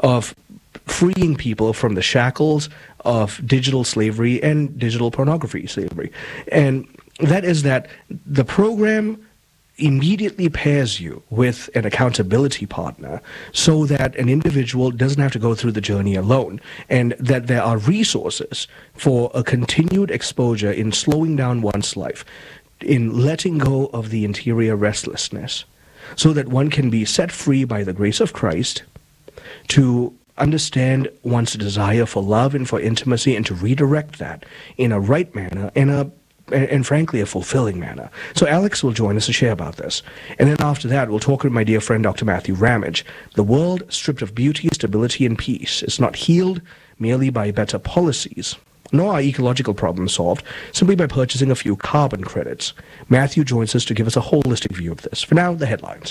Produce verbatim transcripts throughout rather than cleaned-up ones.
of freeing people from the shackles of digital slavery and digital pornography slavery. And that is that the program immediately pairs you with an accountability partner so that an individual doesn't have to go through the journey alone, and that there are resources for a continued exposure in slowing down one's life, in letting go of the interior restlessness, so that one can be set free by the grace of Christ to understand one's desire for love and for intimacy, and to redirect that in a right manner, in a And, and frankly, a fulfilling manner. So Alex will join us to share about this. And then after that, we'll talk with my dear friend, Doctor Matthew Ramage. The world, stripped of beauty, stability, and peace, is not healed merely by better policies, nor are ecological problems solved simply by purchasing a few carbon credits. Matthew joins us to give us a holistic view of this. For now, the headlines.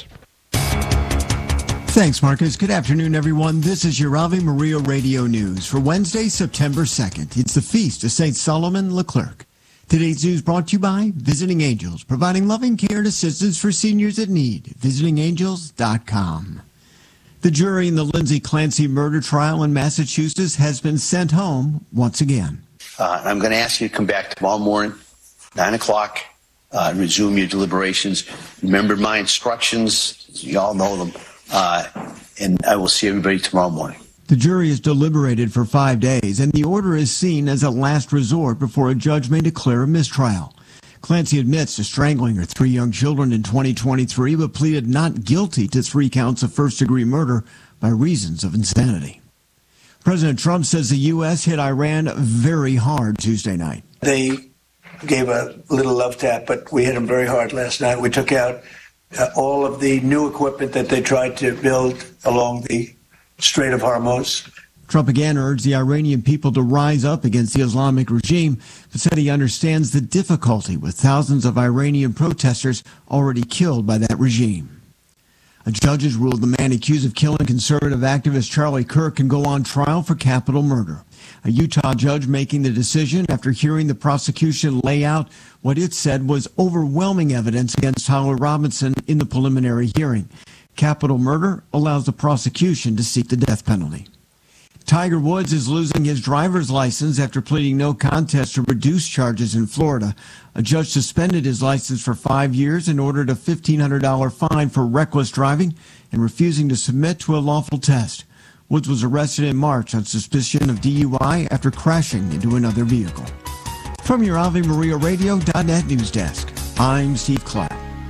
Thanks, Marcus. Good afternoon, everyone. This is your Ave Maria Radio News for Wednesday, September second. It's the feast of Saint Solomon Leclerc. Today's news brought to you by Visiting Angels, providing loving care and assistance for seniors in need. visiting angels dot com. The jury in the Lindsay Clancy murder trial in Massachusetts has been sent home once again. Uh, I'm going to ask you to come back tomorrow morning, nine o'clock, uh, and resume your deliberations. Remember my instructions. You all know them. Uh, and I will see everybody tomorrow morning. The jury is deliberated for five days, and the order is seen as a last resort before a judge may declare a mistrial. Clancy admits to strangling her three young children in twenty twenty-three, but pleaded not guilty to three counts of first-degree murder by reasons of insanity. President Trump says the U S hit Iran very hard Tuesday night. They gave a little love tap, but we hit them very hard last night. We took out uh, all of the new equipment that they tried to build along the Strait of Hormuz. Trump again urged the Iranian people to rise up against the Islamic regime, but said he understands the difficulty with thousands of Iranian protesters already killed by that regime. A judge has ruled the man accused of killing conservative activist Charlie Kirk can go on trial for capital murder. A Utah judge making the decision after hearing the prosecution lay out what it said was overwhelming evidence against Tyler Robinson in the preliminary hearing. Capital murder allows the prosecution to seek the death penalty. Tiger Woods is losing his driver's license after pleading no contest to reduced charges in Florida. A judge suspended his license for five years and ordered a fifteen hundred dollars fine for reckless driving and refusing to submit to a lawful test. Woods was arrested in March on suspicion of D U I after crashing into another vehicle. From your Ave Maria Radio dot net news desk, I'm Steve Clark.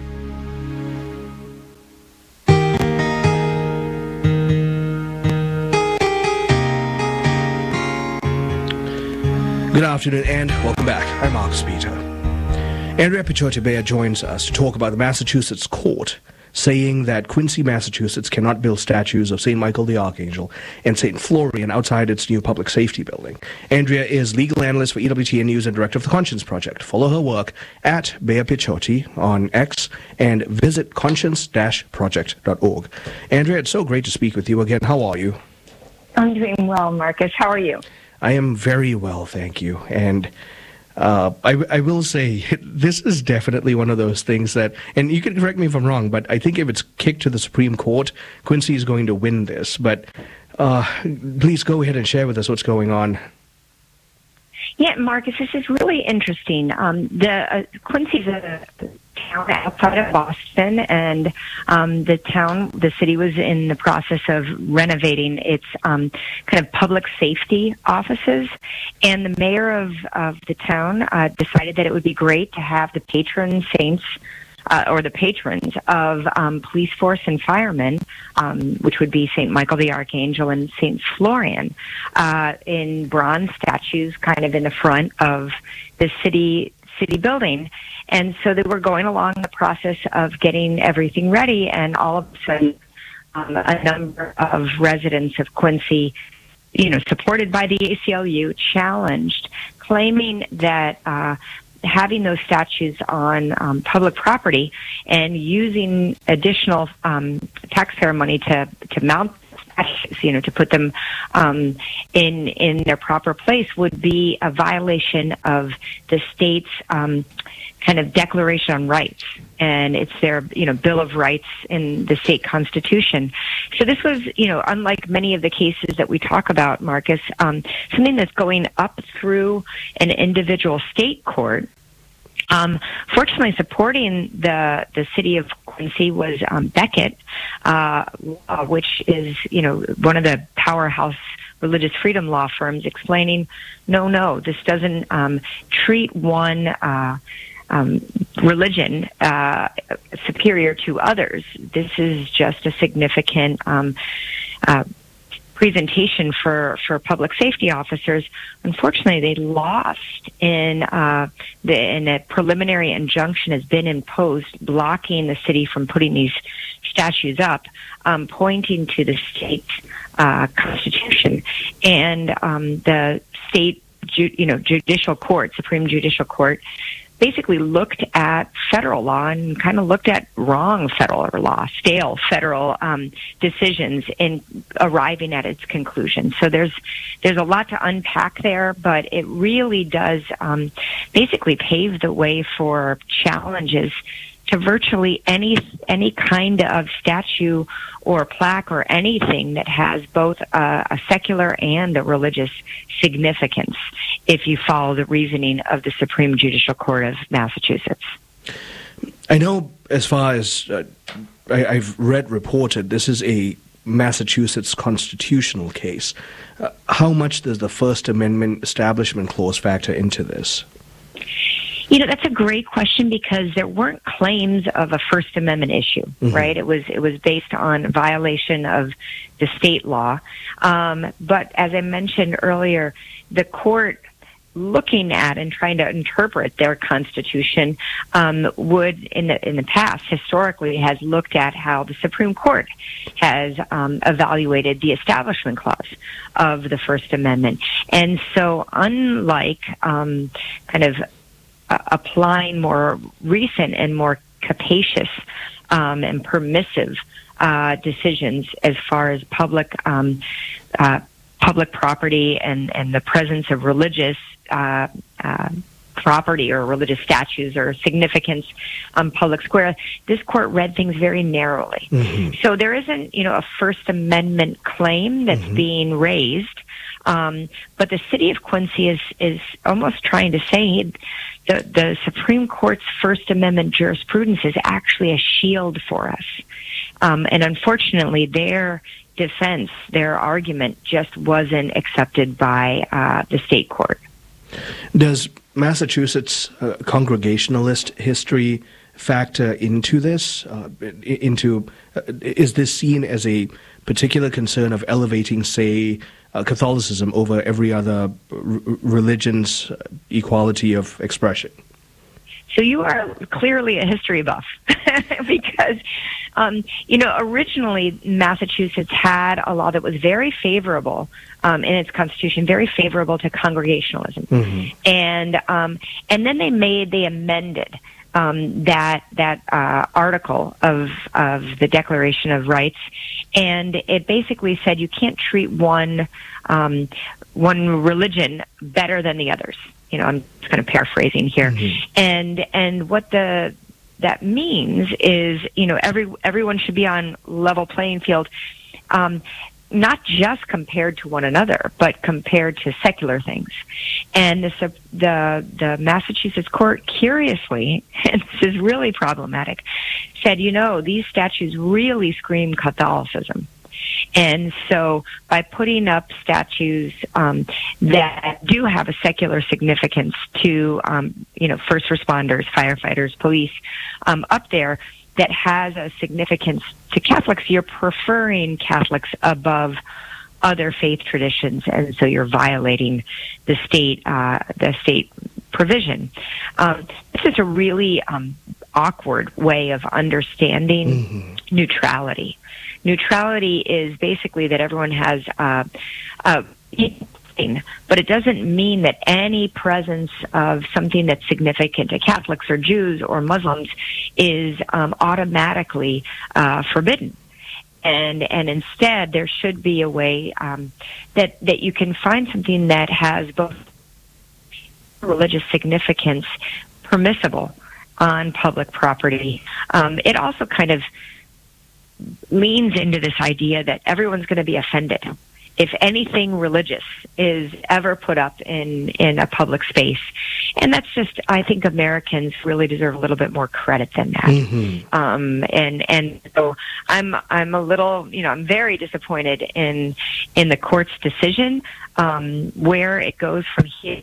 Good afternoon and welcome back. I'm Mark Speeter. Andrea Picciotti-Beyer joins us to talk about the Massachusetts court saying that Quincy, Massachusetts cannot build statues of Saint Michael the Archangel and Saint Florian outside its new public safety building. Andrea is legal analyst for E W T N News and director of the Conscience Project. Follow her work at Beyer Picciotti on X and visit conscience dash project dot org. Andrea, it's so great to speak with you again. How are you? I'm doing well, Marcus. How are you? I am very well, thank you. And uh, I, I will say, this is definitely one of those things that, and you can correct me if I'm wrong, but I think if it's kicked to the Supreme Court, Quincy is going to win this. But uh, please go ahead and share with us what's going on. Yeah, Marcus, this is really interesting. Um, the uh, Quincy's a town outside of Boston, and um, the town, the city was in the process of renovating its um, kind of public safety offices, and the mayor of, of the town uh, decided that it would be great to have the patron saints Uh, or the patrons of um, police force and firemen, um, which would be Saint Michael the Archangel and Saint Florian, uh, in bronze statues kind of in the front of the city city building. And so they were going along the process of getting everything ready, and all of a sudden um, a number of residents of Quincy, you know, supported by the A C L U, challenged, claiming that uh, having those statues on um, public property and using additional um, taxpayer money to to mount statues, you know, to put them um, in in their proper place would be a violation of the state's um, kind of Declaration on Rights. and it's their, you know, Bill of Rights in the state constitution. So this was, you know, unlike many of the cases that we talk about, Marcus, um, something that's going up through an individual state court. Um, fortunately, supporting the the city of Quincy was um, Becket, uh, which is, you know, one of the powerhouse religious freedom law firms, explaining, no, no, this doesn't um, treat one uh, um, religion uh, superior to others. This is just a significant um, uh, presentation for, for public safety officers. Unfortunately, they lost in uh, the in a preliminary injunction has been imposed blocking the city from putting these statues up, um, pointing to the state uh, constitution and um, the state, ju- you know, judicial court, Supreme Judicial Court, basically looked at federal law and kind of looked at wrong federal law, stale federal um, decisions in arriving at its conclusion. So there's there's a lot to unpack there, but it really does um, basically pave the way for challenges to virtually any any kind of statue or plaque or anything that has both a, a secular and a religious significance, if you follow the reasoning of the Supreme Judicial Court of Massachusetts. I know, as far as uh, I, I've read reported, this is a Massachusetts constitutional case. Uh, how much does the First Amendment Establishment Clause factor into this? You know, that's a great question, because there weren't claims of a First Amendment issue, mm-hmm. right? It was it was based on violation of the state law. Um, but as I mentioned earlier, the court, looking at and trying to interpret their constitution, um, would in the in the past historically has looked at how the Supreme Court has um, evaluated the Establishment Clause of the First Amendment, and so unlike um, kind of Uh, applying more recent and more capacious um, and permissive uh, decisions as far as public um, uh, public property and, and the presence of religious uh, uh, property or religious statues or significance on public square. This court read things very narrowly. Mm-hmm. So there isn't, you know, a First Amendment claim that's mm-hmm. being raised. Um, but the city of Quincy is, is almost trying to say the, the Supreme Court's First Amendment jurisprudence is actually a shield for us. Um, and unfortunately, their defense, their argument just wasn't accepted by uh, the state court. Does Massachusetts uh, Congregationalist history factor into this? Uh, into uh, is this seen as a particular concern of elevating, say, uh, Catholicism over every other r- religion's equality of expression? So you are clearly a history buff, because, um, you know, originally Massachusetts had a law that was very favorable um, in its constitution, very favorable to Congregationalism, mm-hmm. and um, and then they made they amended um, that that uh, article of of the Declaration of Rights, and it basically said you can't treat one um, one religion better than the others. You know, I'm just kind of paraphrasing here, mm-hmm. and and what the that means is, you know, every everyone should be on level playing field, um, not just compared to one another, but compared to secular things. And the the the Massachusetts court, curiously, and this is really problematic, said, you know, these statues really scream Catholicism. And so by putting up statues um, that do have a secular significance to, um, you know, first responders, firefighters, police, um, up there, that has a significance to Catholics, you're preferring Catholics above other faith traditions, and so you're violating the state uh, the state provision. Um, this is a really um, awkward way of understanding mm-hmm. neutrality. Neutrality is basically that everyone has uh, a thing, but it doesn't mean that any presence of something that's significant to Catholics or Jews or Muslims is um, automatically uh, forbidden. And and instead, there should be a way um, that that you can find something that has both religious significance permissible on public property. Um, it also kind of leans into this idea that everyone's going to be offended if anything religious is ever put up in, in a public space. And that's just, I think Americans really deserve a little bit more credit than that. Mm-hmm. Um, and, and so I'm, I'm a little, you know, I'm very disappointed in, in the court's decision, um, where it goes from here.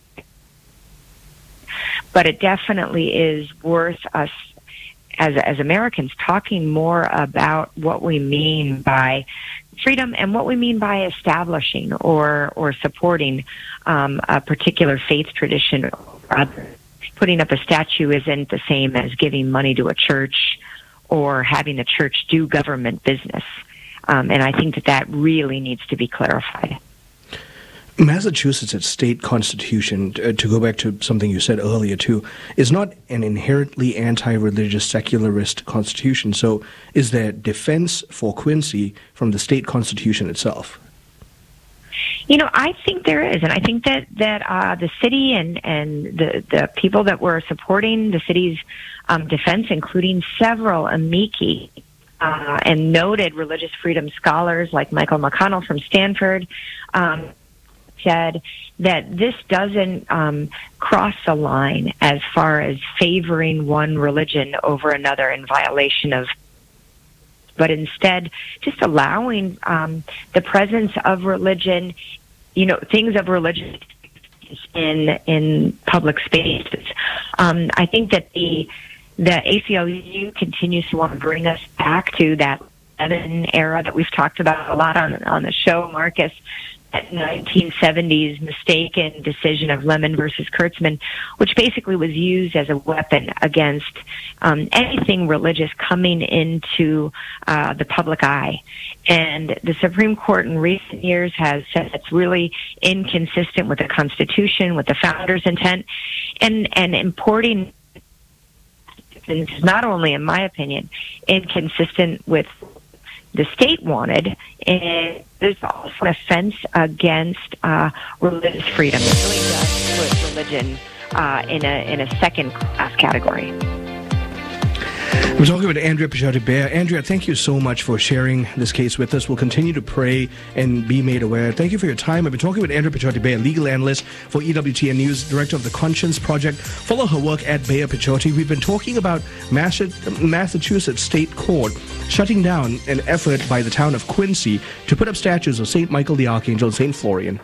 But it definitely is worth us as, as Americans talking more about what we mean by freedom and what we mean by establishing or or supporting um, a particular faith tradition. Putting up a statue isn't the same as giving money to a church or having the church do government business. Um, and I think that that really needs to be clarified. Massachusetts' state constitution, uh, to go back to something you said earlier too, is not an inherently anti-religious secularist constitution. So is there defense for Quincy from the state constitution itself? You know, I think there is, and I think that that uh, the city and and the the people that were supporting the city's um, defense, including several amici uh, and noted religious freedom scholars like Michael McConnell from Stanford, um, said that this doesn't um, cross the line as far as favoring one religion over another in violation of, but instead just allowing um, the presence of religion, you know, things of religion in in public spaces. Um, I think that the the A C L U continues to want to bring us back to that Lemon era that we've talked about a lot on on the show, Marcus. That nineteen seventies mistaken decision of Lemon versus Kurtzman, which basically was used as a weapon against um, anything religious coming into uh, the public eye. And the Supreme Court in recent years has said it's really inconsistent with the Constitution, with the founders' intent, and, and importing, and this is not only, in my opinion, inconsistent with the state wanted, and there's also an offense against uh, religious freedom. It really does put religion uh, in a in a second class category. We're talking with Andrea Picciotti-Beyer. Andrea, thank you so much for sharing this case with us. We'll continue to pray and be made aware. Thank you for your time. I've been talking with Andrea Picciotti-Beyer, legal analyst for E W T N News, director of the Conscience Project. Follow her work at Beyer Picciotti. We've been talking about Massachusetts State Court shutting down an effort by the town of Quincy to put up statues of Saint Michael the Archangel and Saint Florian.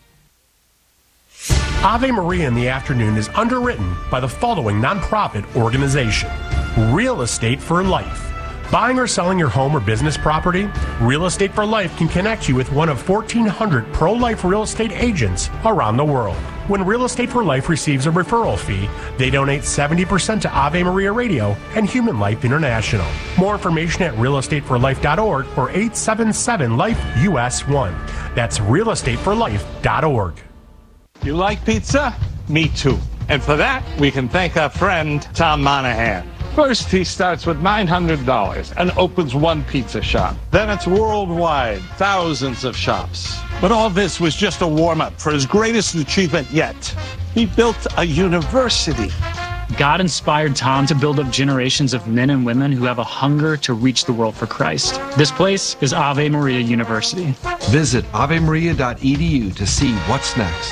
Ave Maria in the Afternoon is underwritten by the following nonprofit organization: Real Estate for Life. Buying or selling your home or business property? Real Estate for Life can connect you with one of fourteen hundred pro-life real estate agents around the world. When Real Estate for Life receives a referral fee, they donate seventy percent to Ave Maria Radio and Human Life International. More information at real estate for life dot org or eight seven seven life U S one. That's real estate for life dot org. You like pizza? Me too. And for that, we can thank our friend Tom Monahan. First, he starts with nine hundred dollars and opens one pizza shop. Then it's worldwide, thousands of shops. But all this was just a warm-up for his greatest achievement yet. He built a university. God inspired Tom to build up generations of men and women who have a hunger to reach the world for Christ. This place is Ave Maria University. Visit ave maria dot e d u to see what's next.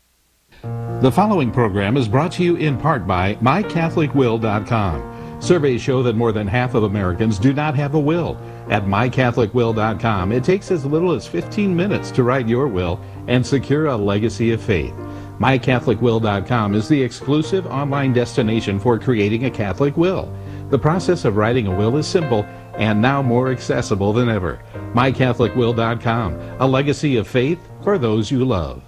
The following program is brought to you in part by my catholic will dot com. Surveys show that more than half of Americans do not have a will. At my catholic will dot com, it takes as little as fifteen minutes to write your will and secure a legacy of faith. my catholic will dot com is the exclusive online destination for creating a Catholic will. The process of writing a will is simple and now more accessible than ever. my catholic will dot com, a legacy of faith for those you love.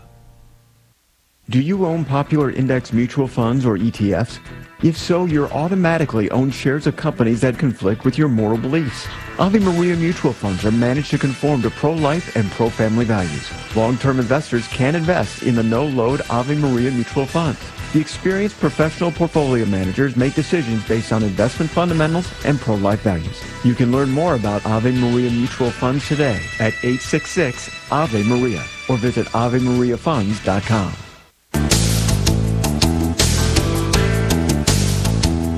Do you own popular index mutual funds or E T Fs? If so, you're automatically own shares of companies that conflict with your moral beliefs. Ave Maria mutual funds are managed to conform to pro-life and pro-family values. Long-term investors can invest in the no-load Ave Maria mutual funds. The experienced professional portfolio managers make decisions based on investment fundamentals and pro-life values. You can learn more about Ave Maria mutual funds today at eight six six Ave Maria or visit ave maria funds dot com.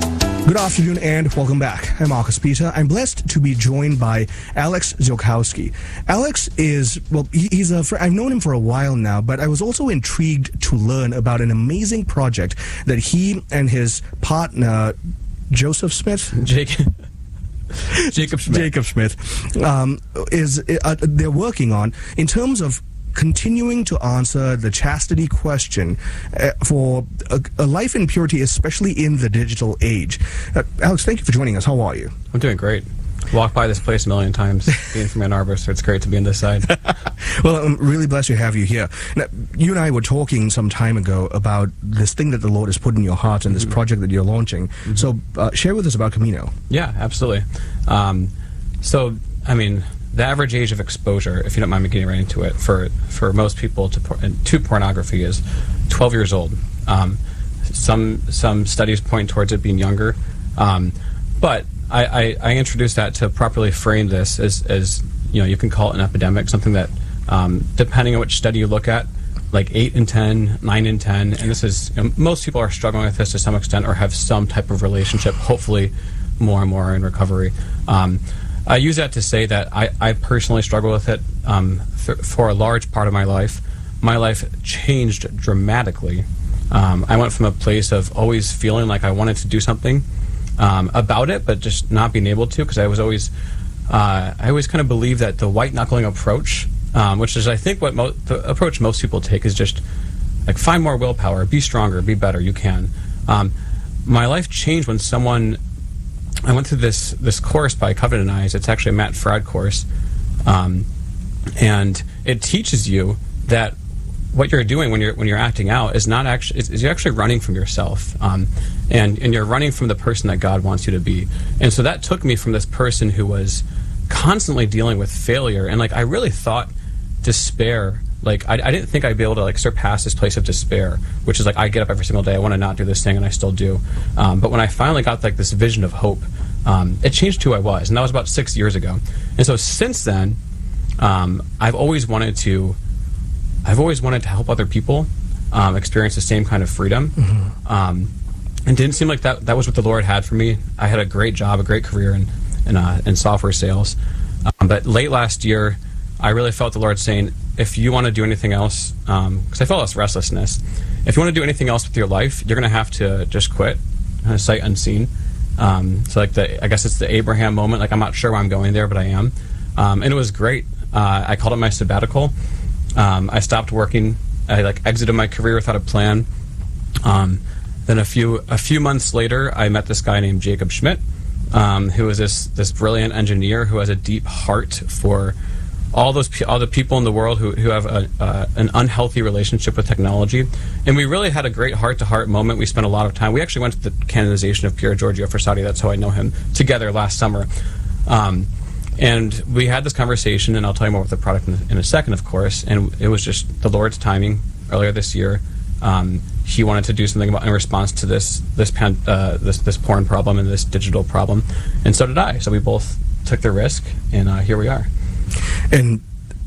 Good afternoon and welcome back. I'm Marcus Peter. I'm blessed to be joined by Alex Ziolkowski. Alex is, well, he, he's a fr- I've known him for a while now, but I was also intrigued to learn about an amazing project that he and his partner, Joseph Smith? Jake. Jacob Schmidt. Jacob Smith, um, is uh, they're working on in terms of continuing to answer the chastity question uh, for a, a life in purity, especially in the digital age. Uh, Alex, thank you for joining us. How are you? I'm doing great. Walked by this place a million times, being from Ann Arbor, so it's great to be on this side. Well, I'm really blessed to have you here. Now, you and I were talking some time ago about this thing that the Lord has put in your heart and this mm-hmm. project that you're launching. Mm-hmm. So uh, share with us about Camino. Yeah, absolutely. Um, so, I mean, the average age of exposure, if you don't mind me getting right into it, for, for most people to, por- to pornography is twelve years old. Um, some some studies point towards it being younger. Um, but I, I, I introduced that to properly frame this as, as, you know, you can call it an epidemic, something that, um, depending on which study you look at, like eight in ten, nine in ten, and this is, you know, most people are struggling with this to some extent or have some type of relationship, hopefully more and more in recovery. Um, I use that to say that I, I personally struggle with it um, for, for a large part of my life. My life changed dramatically. Um, I went from a place of always feeling like I wanted to do something um, about it, but just not being able to, because I was always, uh, I always kind of believed that the white knuckling approach, um, which is I think what mo- the approach most people take, is just like find more willpower, be stronger, be better, you can. Um, my life changed when someone, I went through this this course by Covenant Eyes. It's actually a Matt Fradd course, um, and it teaches you that what you're doing when you're when you're acting out is not actually is, is you're actually running from yourself, um, and and you're running from the person that God wants you to be. And so that took me from this person who was constantly dealing with failure, and like I really thought despair. Like I, I didn't think I'd be able to like surpass this place of despair, which is like I get up every single day, I want to not do this thing, and I still do. Um, but when I finally got like this vision of hope, um, it changed who I was, and that was about six years ago. And so since then, um, I've always wanted to, I've always wanted to help other people um, experience the same kind of freedom. Mm-hmm. Um, and didn't seem like that that was what the Lord had for me. I had a great job, a great career in in, uh, in software sales, um, but late last year, I really felt the Lord saying, if you want to do anything else, because um, I felt this restlessness, if you want to do anything else with your life, you're going to have to just quit, uh, sight unseen. Um, so like the, I guess it's the Abraham moment, like I'm not sure why I'm going there, but I am. Um, and it was great. Uh, I called it my sabbatical. Um, I stopped working. I like exited my career without a plan. Um, then a few a few months later, I met this guy named Jacob Schmidt, um, who is this this brilliant engineer who has a deep heart for all those all the people in the world who, who have a, uh, an unhealthy relationship with technology. And we really had a great heart-to-heart moment. We spent a lot of time. We actually went to the canonization of Pier Giorgio Frassati, that's how I know him, together last summer. Um, and we had this conversation, and I'll tell you more about the product in, in a second, of course, and it was just the Lord's timing. Earlier this year, um, he wanted to do something about in response to this this, pan, uh, this this porn problem and this digital problem, and so did I. So we both took the risk, and uh, here we are. And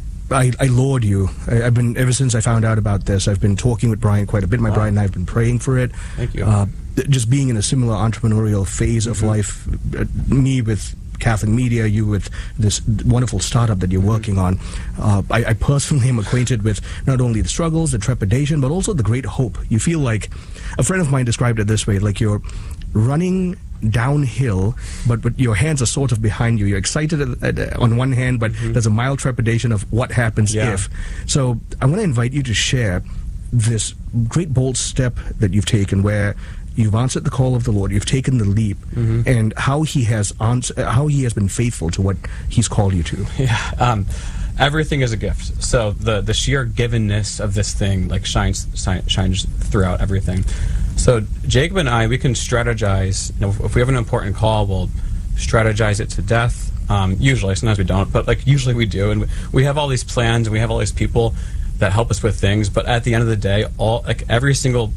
I, I laud you. I, I've been, ever since I found out about this, I've been talking with Brian quite a bit. My wow. Brian and I have been praying for it. Thank you. Uh, just being in a similar entrepreneurial phase of mm-hmm. life, uh, me with Catholic Media, you with this wonderful startup that you're mm-hmm. working on. Uh, I, I personally am acquainted with not only the struggles, the trepidation, but also the great hope. You feel like, a friend of mine described it this way, like you're running downhill, but but your hands are sort of behind you. You're excited at, at, on one hand, but mm-hmm. there's a mild trepidation of what happens yeah. if. So I want to invite you to share this great bold step that you've taken, where you've answered the call of the Lord, you've taken the leap, mm-hmm. and how He has ans- how He has been faithful to what He's called you to. Yeah. Um, everything is a gift. So the the sheer givenness of this thing like shines shines throughout everything. So Jacob and I, we can strategize. You know, if we have an important call, we'll strategize it to death. Um, usually, sometimes we don't, but like usually we do. And we have all these plans, and we have all these people that help us with things. But at the end of the day, all like every single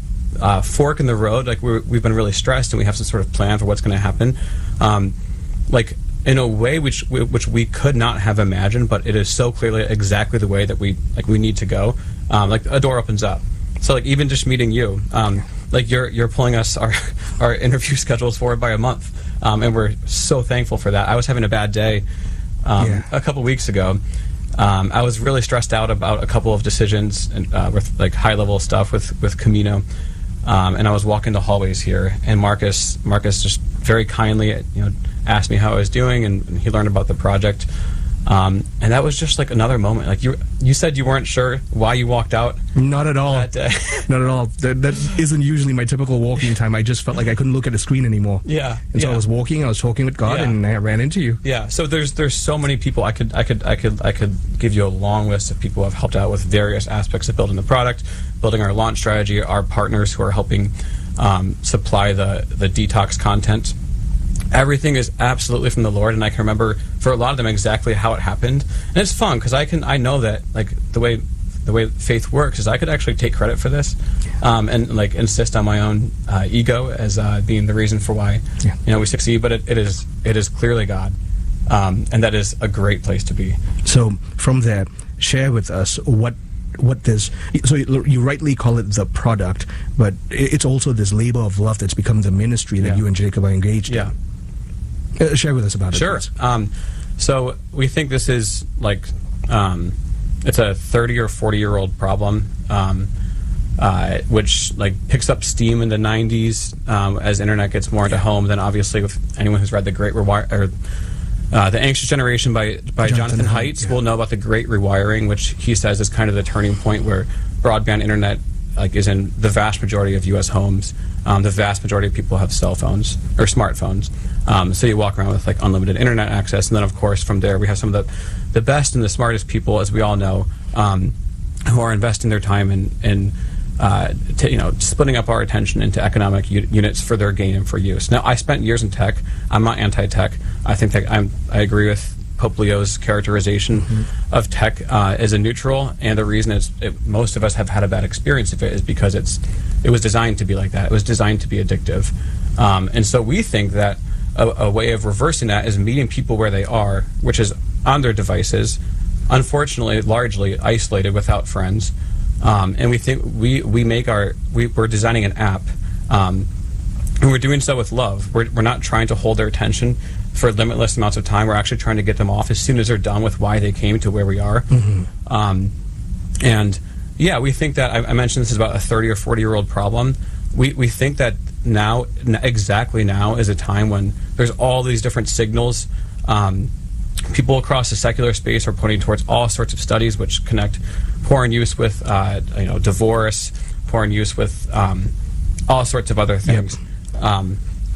uh, fork in the road, like we're, we've been really stressed, and we have some sort of plan for what's going to happen. Um, like in a way which we, which we could not have imagined, but it is so clearly exactly the way that we like we need to go. Um, like a door opens up. So like even just meeting you, um, like you're you're pulling us our our interview schedules forward by a month, um, and we're so thankful for that. I was having a bad day um, yeah. a couple weeks ago. Um, I was really stressed out about a couple of decisions and uh, with like high level stuff with with Camino, um, and I was walking the hallways here, and Marcus Marcus just very kindly, you know, asked me how I was doing, and, and he learned about the project. Um, and that was just like another moment. Like you, you said you weren't sure why you walked out. Not at all. That day. Not at all. That, that isn't usually my typical walking time. I just felt like I couldn't look at the screen anymore. Yeah. And so yeah. I was walking. I was talking with God, yeah. and I ran into you. Yeah. So there's there's so many people. I could I could I could I could give you a long list of people who have helped out with various aspects of building the product, building our launch strategy. Our partners who are helping um, supply the the detox content. Everything is absolutely from the Lord, and I can remember for a lot of them exactly how it happened. And it's fun because I can I know that like the way the way faith works is I could actually take credit for this, um, and like insist on my own uh, ego as uh, being the reason for why yeah. you know we succeed. But it, it is it is clearly God, um, and that is a great place to be. So from there, share with us what. What this so you rightly call it the product, but it's also this labor of love that's become the ministry that yeah. you and Jacob are engaged yeah. in. Uh, share with us about sure. it. Sure. Um, so we think this is like um, it's a thirty or forty year old problem, um, uh, which like picks up steam in the nineties um, as internet gets more into yeah. home. Then obviously, with anyone who's read the Great Rewire or Uh, The Anxious Generation by, by Jonathan, Jonathan Haidt yeah. will know about the Great Rewiring, which he says is kind of the turning point where broadband internet like is in the vast majority of U S homes. Um, the vast majority of people have cell phones or smartphones. Um, so you walk around with like unlimited internet access, and then of course from there we have some of the, the best and the smartest people, as we all know, um, who are investing their time in, in uh, to, you know, splitting up our attention into economic u- units for their gain and for use. Now, I spent years in tech. I'm not anti-tech. I think that I'm, I agree with Pope Leo's characterization mm-hmm. of tech uh, as a neutral, and the reason it's it, most of us have had a bad experience of it is because it's it was designed to be like that. It was designed to be addictive, um, and so we think that a, a way of reversing that is meeting people where they are, which is on their devices, unfortunately, largely isolated without friends. Um, and we think we, we make our we, we're designing an app, um, and we're doing so with love. We're we're not trying to hold their attention for limitless amounts of time. We're actually trying to get them off as soon as they're done with why they came to where we are. Mm-hmm. Um, and yeah, we think that I, I mentioned this is about a thirty or forty year old problem. We we think that now exactly now is a time when there's all these different signals. Um, People across the secular space are pointing towards all sorts of studies which connect porn use with, uh, you know, divorce, porn use with um, all sorts of other things. Yep. Um,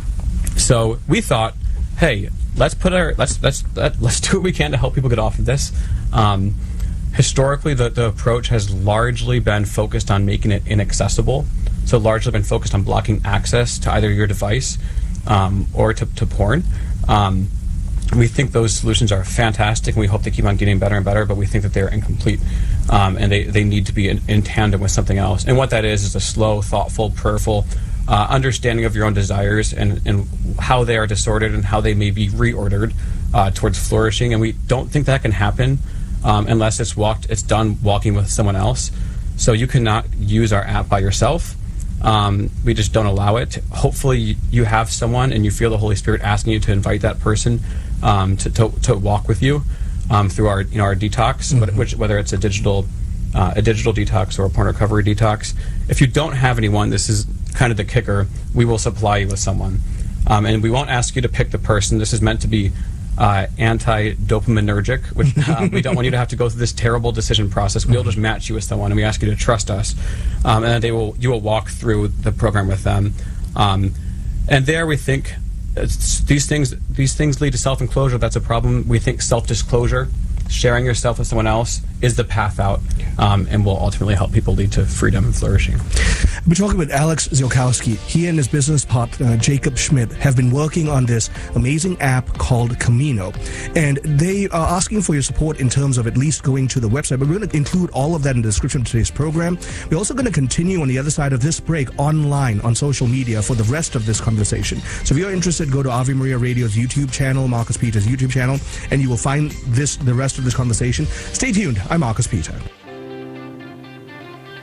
so we thought, hey, let's put our let's let's let, let's do what we can to help people get off of this. Um, historically, the the approach has largely been focused on making it inaccessible. So largely been focused on blocking access to either your device um, or to, to porn. Um, We think those solutions are fantastic, and we hope they keep on getting better and better, but we think that they're incomplete, um, and they, they need to be in, in tandem with something else. And what that is is a slow, thoughtful, prayerful uh, understanding of your own desires and, and how they are disordered and how they may be reordered uh, towards flourishing. And we don't think that can happen um, unless it's walked, it's done walking with someone else. So you cannot use our app by yourself. Um, we just don't allow it. Hopefully you have someone and you feel the Holy Spirit asking you to invite that person um, to, to to walk with you um, through our you know our detox, mm-hmm. which, whether it's a digital uh, a digital detox or a porn recovery detox. If you don't have anyone, this is kind of the kicker. We will supply you with someone, um, and we won't ask you to pick the person. This is meant to be uh, anti-dopaminergic, which um, we don't want you to have to go through this terrible decision process. We'll just match you with someone, and we ask you to trust us, um, and then they will you will walk through the program with them. Um, and there, we think it's, these things these things lead to self-enclosure. That's a problem. We think self-disclosure, sharing yourself with someone else, is the path out, um, and will ultimately help people lead to freedom and flourishing. We're talking with Alex Ziolkowski. He and his business partner, Jacob Schmidt, have been working on this amazing app called Camino. And they are asking for your support in terms of at least going to the website. But we're going to include all of that in the description of today's program. We're also going to continue on the other side of this break online on social media for the rest of this conversation. So if you're interested, go to Ave Maria Radio's YouTube channel, Marcus Peters' YouTube channel, and you will find this the rest of this conversation. Stay tuned. I'm Marcus Peter.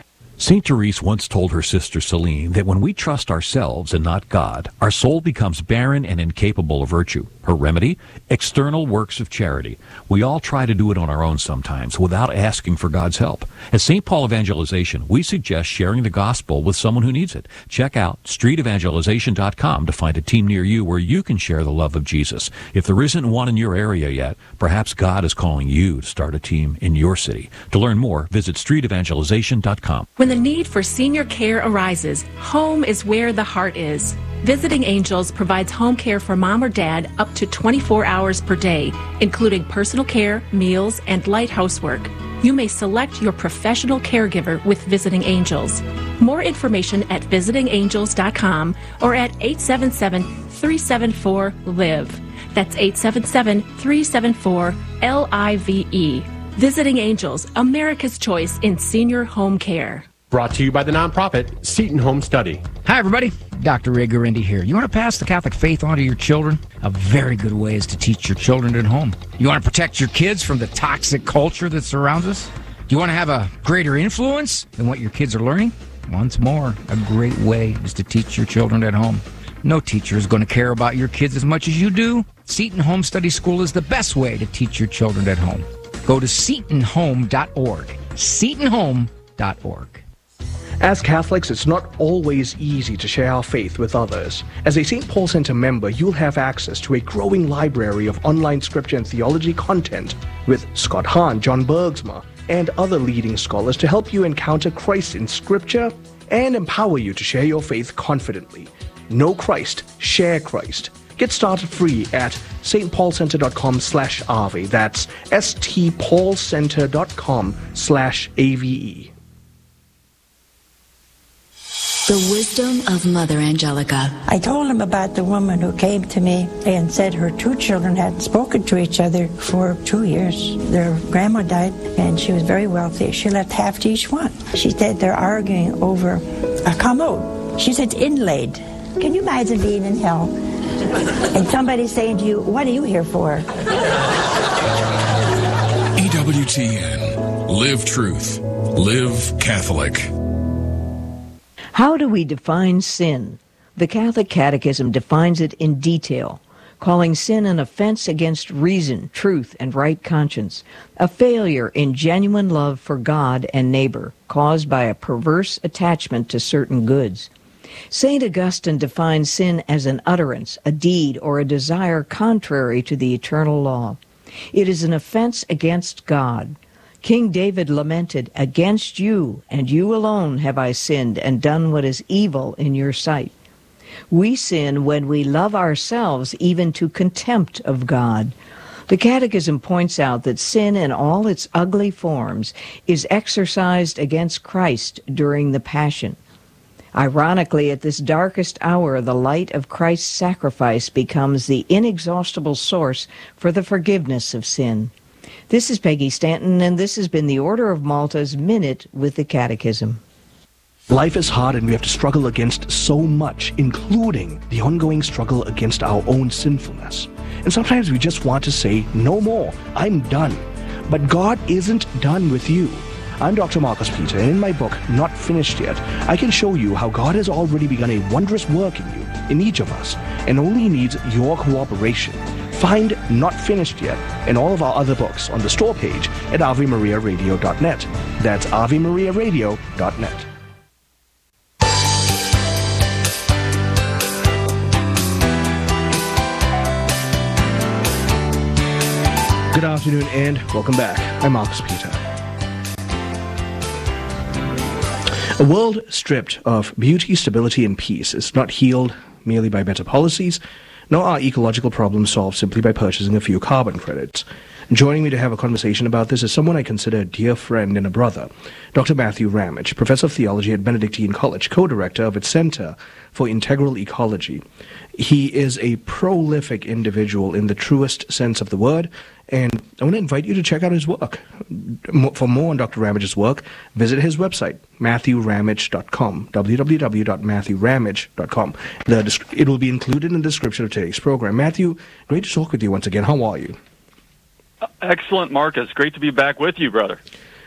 Saint Therese once told her sister Celine that when we trust ourselves and not God, our soul becomes barren and incapable of virtue. Her remedy? External works of charity. We all try to do it on our own sometimes without asking for God's help. At Saint Paul Evangelization, we suggest sharing the gospel with someone who needs it. Check out street evangelization dot com to find a team near you where you can share the love of Jesus. If there isn't one in your area yet, perhaps God is calling you to start a team in your city. To learn more, visit street evangelization dot com. When the need for senior care arises, home is where the heart is. Visiting Angels provides home care for mom or dad up to twenty-four hours per day, including personal care, meals, and light housework. You may select your professional caregiver with Visiting Angels. More information at visiting angels dot com or at eight seven seven, three seven four, LIVE. That's eight seven seven, three seven four, L I V E. Visiting Angels, America's choice in senior home care. Brought to you by the nonprofit Seton Home Study. Hi, everybody. Doctor Ray Guarendi here. You want to pass the Catholic faith on to your children? A very good way is to teach your children at home. You want to protect your kids from the toxic culture that surrounds us? Do you want to have a greater influence than what your kids are learning? Once more, a great way is to teach your children at home. No teacher is going to care about your kids as much as you do. Seton Home Study School is the best way to teach your children at home. Go to seton home dot org. seton home dot org. As Catholics, it's not always easy to share our faith with others. As a Saint Paul Center member, you'll have access to a growing library of online scripture and theology content with Scott Hahn, John Bergsma, and other leading scholars to help you encounter Christ in scripture and empower you to share your faith confidently. Know Christ, share Christ. Get started free at st paul center dot com slash A V E. That's s t paul center dot com slash A V E. The wisdom of Mother Angelica. I told him about the woman who came to me and said her two children hadn't spoken to each other for two years. Their grandma died and she was very wealthy. She left half to each one. She said they're arguing over a commode. She said it's inlaid. Can you imagine being in hell and somebody saying to you, what are you here for? E W T N. Live truth. Live Catholic. How do we define sin? The Catholic Catechism defines it in detail, calling sin an offense against reason, truth, and right conscience, a failure in genuine love for God and neighbor, caused by a perverse attachment to certain goods. Saint Augustine defines sin as an utterance, a deed, or a desire contrary to the eternal law. It is an offense against God. King David lamented, "Against you, and you alone, have I sinned and done what is evil in your sight." We sin when we love ourselves even to contempt of God. The Catechism points out that sin in all its ugly forms is exercised against Christ during the Passion. Ironically, at this darkest hour, the light of Christ's sacrifice becomes the inexhaustible source for the forgiveness of sin. This is Peggy Stanton, and this has been the Order of Malta's Minute with the Catechism. Life is hard and we have to struggle against so much, including the ongoing struggle against our own sinfulness. And sometimes we just want to say, no more, I'm done. But God isn't done with you. I'm Doctor Marcus Peter, and in my book, Not Finished Yet, I can show you how God has already begun a wondrous work in you, in each of us, and only needs your cooperation. Find Not Finished Yet and all of our other books on the store page at ave maria radio dot net. That's ave maria radio dot net. Good afternoon and welcome back. I'm Marcus Peter. A world stripped of beauty, stability, and peace is not healed merely by better policies, nor are ecological problems solved simply by purchasing a few carbon credits. Joining me to have a conversation about this is someone I consider a dear friend and a brother, Doctor Matthew Ramage, Professor of Theology at Benedictine College, co-director of its Center for Integral Ecology. He is a prolific individual in the truest sense of the word, and I want to invite you to check out his work. For more on Doctor Ramage's work, visit his website, matthew ramage dot com, w w w dot matthew ramage dot com. The, it will be included in the description of today's program. Matthew, great to talk with you once again. How are you? Excellent, Marcus. Great to be back with you, brother.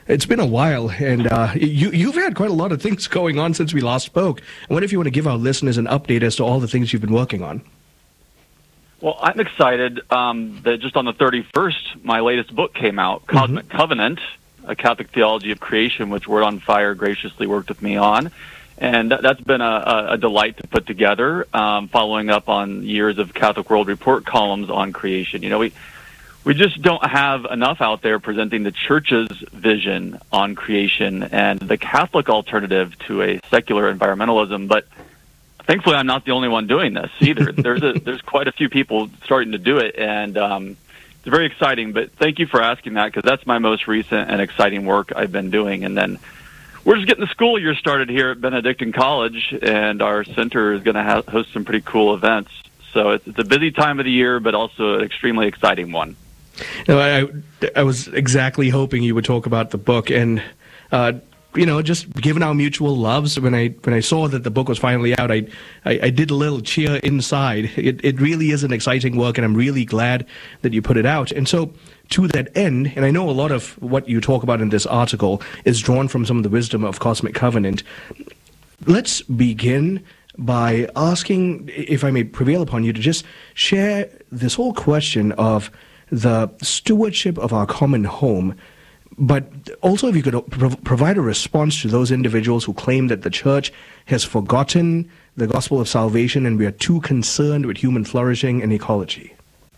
It's been a while, and uh, you, you've had quite a lot of things going on since we last spoke. I wonder if you want to give our listeners an update as to all the things you've been working on. Well, I'm excited um, that just on the thirty-first, my latest book came out, Cosmic mm-hmm. Covenant, A Catholic Theology of Creation, which Word on Fire graciously worked with me on. And that, that's been a, a delight to put together, um, following up on years of Catholic World Report columns on creation. You know, we we just don't have enough out there presenting the Church's vision on creation and the Catholic alternative to a secular environmentalism. But thankfully, I'm not the only one doing this either. There's a, there's quite a few people starting to do it, and um, it's very exciting. But thank you for asking that, because that's my most recent and exciting work I've been doing. And then we're just getting the school year started here at Benedictine College, and our center is going to ha- host some pretty cool events. So it's, it's a busy time of the year, but also an extremely exciting one. No, I, I was exactly hoping you would talk about the book, and uh, you know, just given our mutual loves, when I when I saw that the book was finally out, I I, I did a little cheer inside. It it really is an exciting work, and I'm really glad that you put it out. And so, to that end, and I know a lot of what you talk about in this article is drawn from some of the wisdom of Cosmic Covenant. Let's begin by asking, if I may prevail upon you, to just share this whole question of the stewardship of our common home, but also if you could pro- provide a response to those individuals who claim that the Church has forgotten the gospel of salvation and we are too concerned with human flourishing and ecology.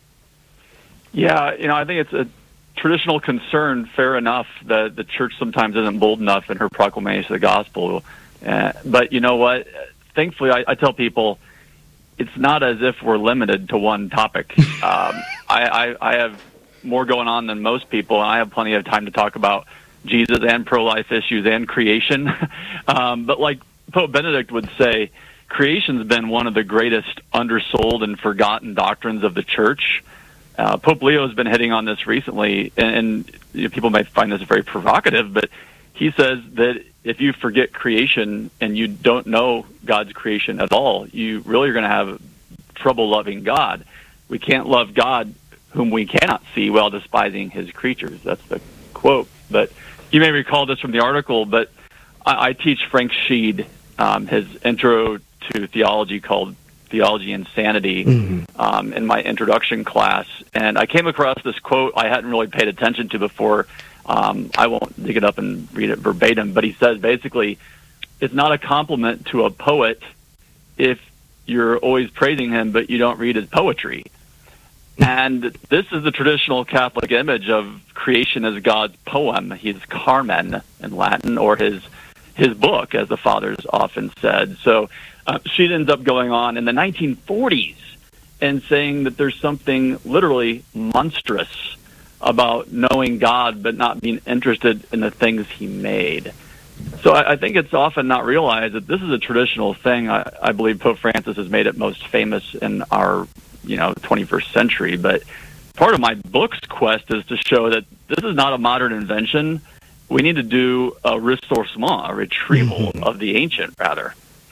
Yeah, you know, I think it's a traditional concern, fair enough, that the Church sometimes isn't bold enough in her proclamation of the gospel. Uh, but you know what? Thankfully, I, I tell people, it's not as if we're limited to one topic. Um, I, I, I have more going on than most people, and I have plenty of time to talk about Jesus and pro-life issues and creation. um, but like Pope Benedict would say, creation's been one of the greatest undersold and forgotten doctrines of the Church. Uh, Pope Leo has been hitting on this recently, and, and you know, people may find this very provocative, but he says that if you forget creation and you don't know God's creation at all, you really are going to have trouble loving God. We can't love God whom we cannot see while despising his creatures. That's the quote. But you may recall this from the article, but I, I teach Frank Sheed um, his intro to theology called Theology Insanity mm-hmm. um, in my introduction class. And I came across this quote I hadn't really paid attention to before. Um, I won't dig it up and read it verbatim, but he says basically, it's not a compliment to a poet if you're always praising him, but you don't read his poetry. And this is the traditional Catholic image of creation as God's poem, his Carmen in Latin, or his his book, as the fathers often said. So uh, she ends up going on in the nineteen forties and saying that there's something literally monstrous about knowing God but not being interested in the things he made. So I, I think it's often not realized that this is a traditional thing. I, I believe Pope Francis has made it most famous in our, you know, twenty-first century. But part of my book's quest is to show that this is not a modern invention. We need to do a ressourcement, a retrieval mm-hmm. of the ancient, rather.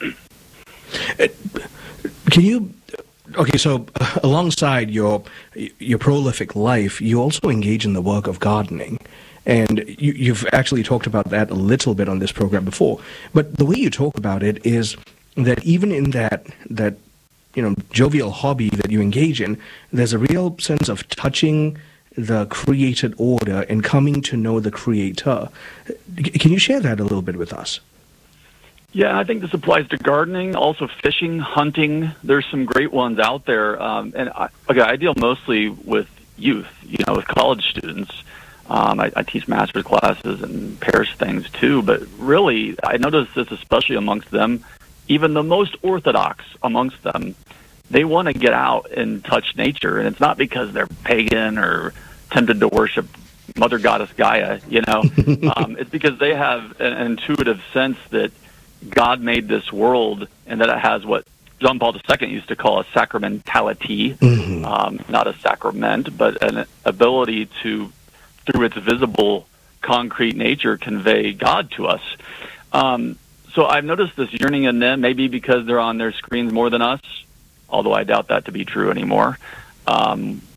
Can you... Okay, so uh, alongside your your prolific life, you also engage in the work of gardening. And you, you've actually talked about that a little bit on this program before. But the way you talk about it is that even in that that you know jovial hobby that you engage in, there's a real sense of touching the created order and coming to know the Creator. Can you share that a little bit with us? Yeah, I think this applies to gardening, also fishing, hunting. There's some great ones out there. Um, and I, okay, I deal mostly with youth, you know, with college students. Um, I, I teach master's classes and parish things too. But really, I notice this especially amongst them, even the most orthodox amongst them, they want to get out and touch nature. And it's not because they're pagan or tempted to worship Mother Goddess Gaia, you know. um, it's because they have an, an intuitive sense that God made this world and that it has what John Paul the Second used to call a sacramentality, mm-hmm. um, not a sacrament, but an ability to, through its visible, concrete nature, convey God to us. Um, so I've noticed this yearning in them, maybe because they're on their screens more than us, although I doubt that to be true anymore. Um,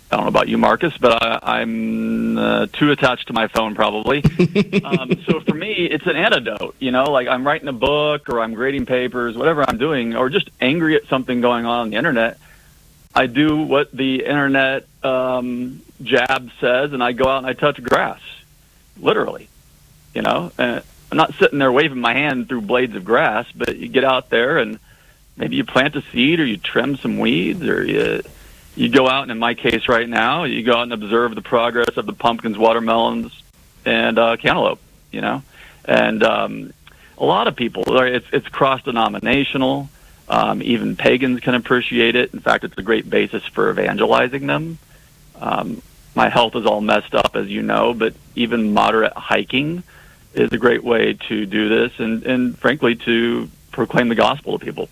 I don't know about you, Marcus, but I, I'm uh, too attached to my phone probably. um, so for me, it's an antidote. You know, like I'm writing a book or I'm grading papers, whatever I'm doing, or just angry at something going on on the internet. I do what the internet um, jab says, and I go out and I touch grass, literally. You know, and I'm not sitting there waving my hand through blades of grass, but you get out there and maybe you plant a seed or you trim some weeds or you. You go out, and in my case right now, you go out and observe the progress of the pumpkins, watermelons, and uh, cantaloupe, you know. And um, a lot of people, it's, it's cross-denominational. Um, even pagans can appreciate it. In fact, it's a great basis for evangelizing them. Um, my health is all messed up, as you know, but even moderate hiking is a great way to do this and, and frankly, to proclaim the gospel to people.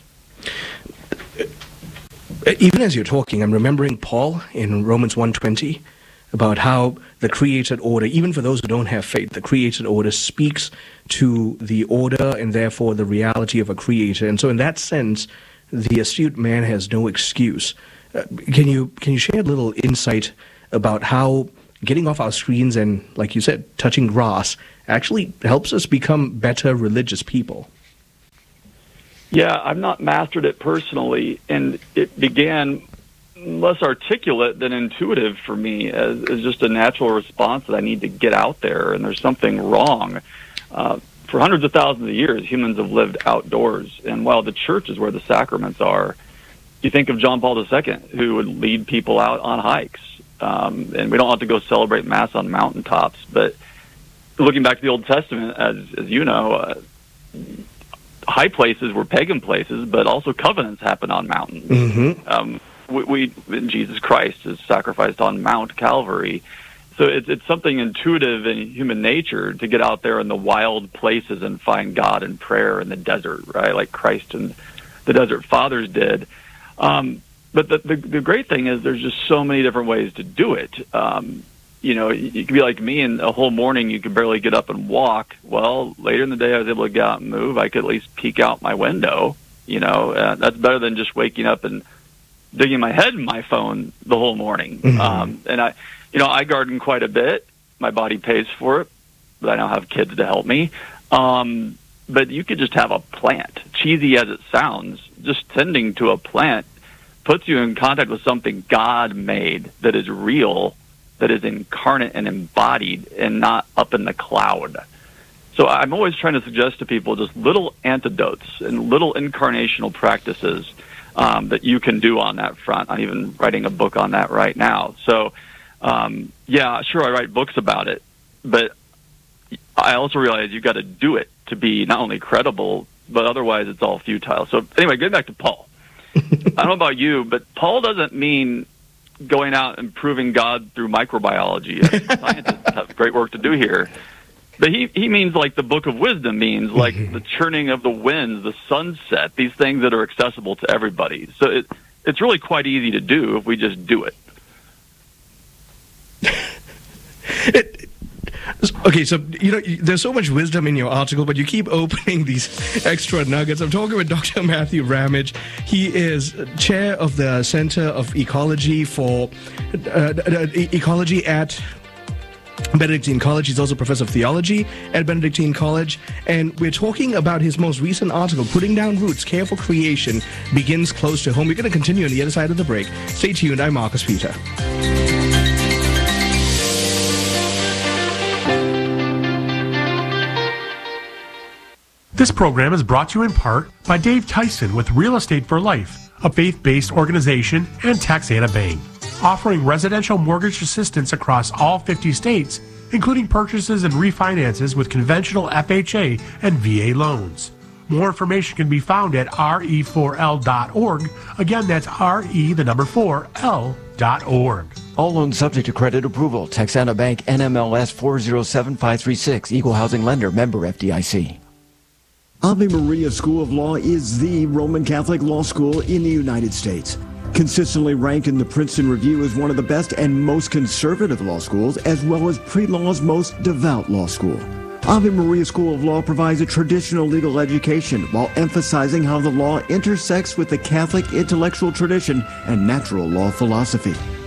Even as you're talking, I'm remembering Paul in Romans one twenty about how the created order, even for those who don't have faith, the created order speaks to the order and therefore the reality of a creator. And so in that sense, the astute man has no excuse. Uh, can you can you share a little insight about how getting off our screens and, like you said, touching grass actually helps us become better religious people? Yeah, I've not mastered it personally, and it began less articulate than intuitive for me as, as just a natural response that I need to get out there, and there's something wrong. Uh, for hundreds of thousands of years, humans have lived outdoors, and while the church is where the sacraments are, you think of John Paul the Second, who would lead people out on hikes, um, and we don't have to go celebrate Mass on mountaintops, but looking back to the Old Testament, as, as you know, uh, high places were pagan places, but also covenants happen on mountains. Mm-hmm. Um, we, we Jesus Christ is sacrificed on Mount Calvary, so it's it's something intuitive in human nature to get out there in the wild places and find God in prayer in the desert, right? Like Christ and the Desert Fathers did. Um, but the, the the great thing is there's just so many different ways to do it. Um, You know, you could be like me, and a whole morning you could barely get up and walk. Well, later in the day I was able to get out and move. I could at least peek out my window. You know, uh, that's better than just waking up and digging my head in my phone the whole morning. Mm-hmm. Um, and I, you know, I garden quite a bit. My body pays for it, but I now have kids to help me. Um, but you could just have a plant, cheesy as it sounds. Just tending to a plant puts you in contact with something God made that is real, that is incarnate and embodied and not up in the cloud. So I'm always trying to suggest to people just little antidotes and little incarnational practices um, that you can do on that front. I'm even writing a book on that right now. So, um, yeah, sure, I write books about it, but I also realize you've got to do it to be not only credible, but otherwise it's all futile. So anyway, getting back to Paul. I don't know about you, but Paul doesn't mean going out and proving God through microbiology. Scientists have great work to do here. But he, he means like the Book of Wisdom means, like mm-hmm. the churning of the winds, the sunset, these things that are accessible to everybody. So it, it's really quite easy to do if we just do it. it Okay, so, you know, there's so much wisdom in your article, but you keep opening these extra nuggets. I'm talking with Doctor Matthew Ramage. He is chair of the Center of Ecology for uh, Ecology at Benedictine College. He's also professor of theology at Benedictine College. And we're talking about his most recent article, Putting Down Roots, Care for Creation Begins Close to Home. We're going to continue on the other side of the break. Stay tuned. I'm Marcus Peter. This program is brought to you in part by Dave Tyson with Real Estate for Life, a faith-based organization, and Texana Bank, offering residential mortgage assistance across all fifty states, including purchases and refinances with conventional F H A and V A loans. More information can be found at R E four L dot org. Again, that's R E, the number four, L dot org. All loans subject to credit approval. Texana Bank, N M L S four zero seven five three six, Equal Housing Lender, member F D I C. Ave Maria School of Law is the Roman Catholic law school in the United States. Consistently ranked in the Princeton Review as one of the best and most conservative law schools, as well as pre-law's most devout law school. Ave Maria School of Law provides a traditional legal education while emphasizing how the law intersects with the Catholic intellectual tradition and natural law philosophy.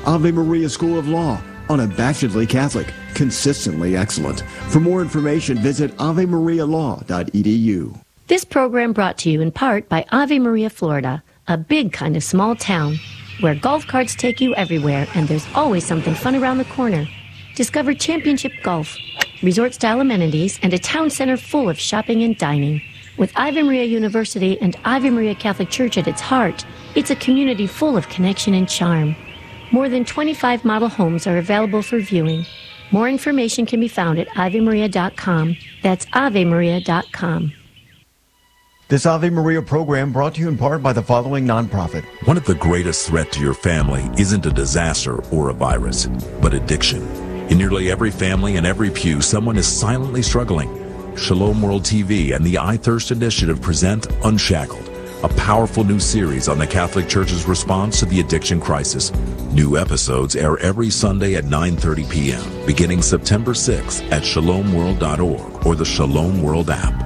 Ave Maria School of Law, unabashedly Catholic, consistently excellent. For more information, visit ave maria law dot e d u. This program brought to you in part by Ave Maria, Florida, a big kind of small town where golf carts take you everywhere and there's always something fun around the corner. Discover championship golf, resort-style amenities, and a town center full of shopping and dining. With Ave Maria University and Ave Maria Catholic Church at its heart, it's a community full of connection and charm. More than twenty-five model homes are available for viewing. More information can be found at ave maria dot com. That's ave maria dot com. This Ave Maria program brought to you in part by the following nonprofit. One of the greatest threats to your family isn't a disaster or a virus, but addiction. In nearly every family and every pew, someone is silently struggling. Shalom World T V and the I Thirst Initiative present Unshackled, a powerful new series on the Catholic Church's response to the addiction crisis. New episodes air every Sunday at nine thirty p.m., beginning September sixth at shalom world dot org or the Shalom World app.